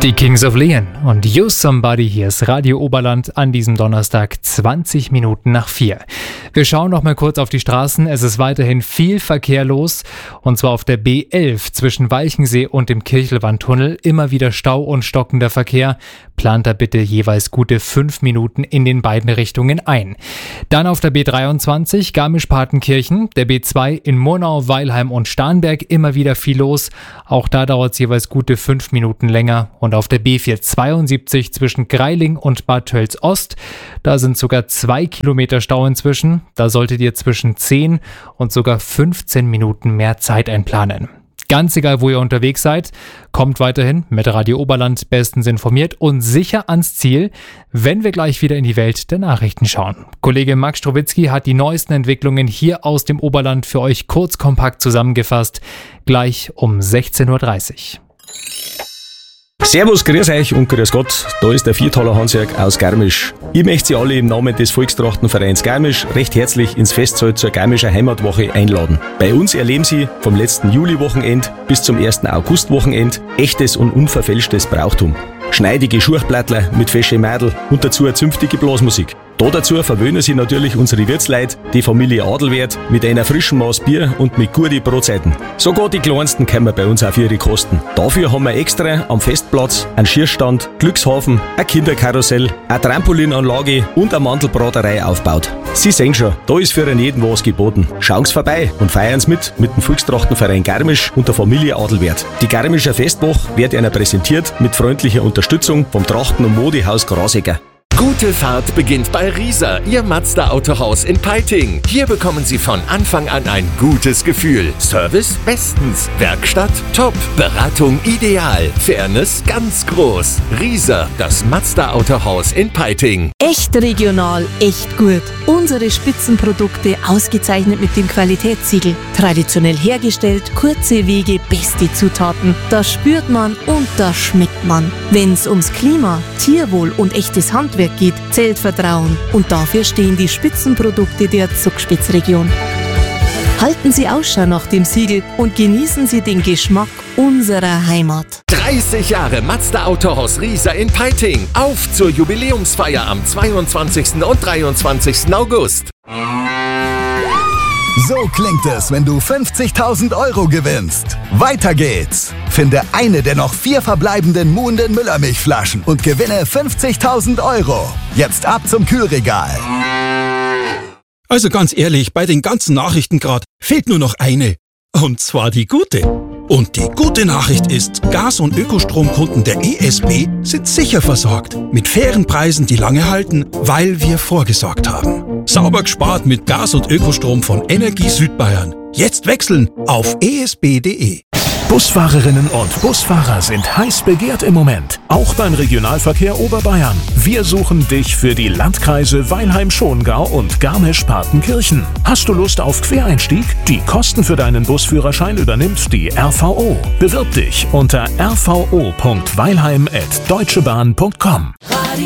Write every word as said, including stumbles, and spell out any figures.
Die Kings of Leon und You Somebody, hier ist Radio Oberland an diesem Donnerstag, zwanzig Minuten nach vier. Wir schauen noch mal kurz auf die Straßen. Es ist weiterhin viel Verkehr los, und zwar auf der B elf zwischen Walchensee und dem Kirchelwandtunnel. Immer wieder Stau und stockender Verkehr. Plant da bitte jeweils gute fünf Minuten in den beiden Richtungen ein. Dann auf der B dreiundzwanzig Garmisch-Partenkirchen, der B zwei in Murnau, Weilheim und Starnberg immer wieder viel los. Auch da dauert es jeweils gute fünf Minuten länger. Und auf der B vierhundertzweiundsiebzig zwischen Greiling und Bad Tölz-Ost, da sind sogar zwei Kilometer Stau inzwischen. Da solltet ihr zwischen zehn und sogar fünfzehn Minuten mehr Zeit einplanen. Ganz egal, wo ihr unterwegs seid, kommt weiterhin mit Radio Oberland bestens informiert und sicher ans Ziel, wenn wir gleich wieder in die Welt der Nachrichten schauen. Kollege Max Strowitzki hat die neuesten Entwicklungen hier aus dem Oberland für euch kurz kompakt zusammengefasst, gleich um sechzehn Uhr dreißig. Servus, grüß euch und grüß Gott, da ist der Viertaler Hansjörg aus Garmisch. Ich möchte Sie alle im Namen des Volkstrachtenvereins Garmisch recht herzlich ins Festsaal zur Garmischer Heimatwoche einladen. Bei uns erleben Sie vom letzten Juli-Wochenend bis zum ersten August-Wochenend echtes und unverfälschtes Brauchtum. Schneidige Schurchblattler mit fesche Mädel und dazu eine zünftige Blasmusik. Da dazu verwöhnen Sie natürlich unsere Wirtsleute, die Familie Adelwert, mit einer frischen Maß Bier und mit guten Brotzeiten. Sogar die Kleinsten kommen bei uns auf ihre Kosten. Dafür haben wir extra am Festplatz einen Schierstand, Glückshafen, ein Kinderkarussell, eine Trampolinanlage und eine Mandelbraterei aufgebaut. Sie sehen schon, da ist für jeden was geboten. Schauen Sie vorbei und feiern Sie mit mit dem Volkstrachtenverein Garmisch und der Familie Adelwert. Die Garmischer Festwoche wird Ihnen präsentiert mit freundlicher Unterstützung vom Trachten- und Modehaus Grasecker. Gute Fahrt beginnt bei Rieser, Ihr Mazda-Autohaus in Peiting. Hier bekommen Sie von Anfang an ein gutes Gefühl. Service bestens, Werkstatt top, Beratung ideal, Fairness ganz groß. Rieser, das Mazda-Autohaus in Peiting. Echt regional, echt gut. Unsere Spitzenprodukte ausgezeichnet mit dem Qualitätssiegel. Traditionell hergestellt, kurze Wege, beste Zutaten. Das spürt man und das schmeckt man. Wenn's ums Klima, Tierwohl und echtes Handwerk geht, zählt Vertrauen. Und dafür stehen die Spitzenprodukte der Zugspitzregion. Halten Sie Ausschau nach dem Siegel und genießen Sie den Geschmack unserer Heimat. dreißig Jahre Mazda Autohaus Rieser in Peiting. Auf zur Jubiläumsfeier am zweiundzwanzigsten und dreiundzwanzigsten August. So klingt es, wenn du fünfzigtausend Euro gewinnst. Weiter geht's. Finde eine der noch vier verbleibenden Muhnden Müllermilchflaschen und gewinne fünfzigtausend Euro. Jetzt ab zum Kühlregal. Also ganz ehrlich, bei den ganzen Nachrichten gerade fehlt nur noch eine. Und zwar die gute. Und die gute Nachricht ist, Gas- und Ökostromkunden der E S B sind sicher versorgt. Mit fairen Preisen, die lange halten, weil wir vorgesorgt haben. Sauber gespart mit Gas- und Ökostrom von Energie Südbayern. Jetzt wechseln auf e s b punkt d e. Busfahrerinnen und Busfahrer sind heiß begehrt im Moment, auch beim Regionalverkehr Oberbayern. Wir suchen dich für die Landkreise Weilheim-Schongau und Garmisch-Partenkirchen. Hast du Lust auf Quereinstieg? Die Kosten für deinen Busführerschein übernimmt die R V O. Bewirb dich unter r v o punkt weilheim at deutschebahn punkt com.